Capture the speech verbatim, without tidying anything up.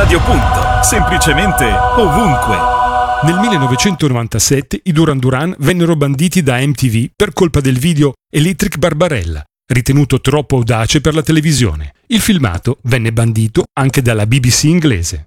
Radio Punto, semplicemente ovunque. Nel millenovecentonovantasette i Duran Duran vennero banditi da M T V per colpa del video Electric Barbarella, ritenuto troppo audace per la televisione. Il filmato venne bandito anche dalla B B C inglese.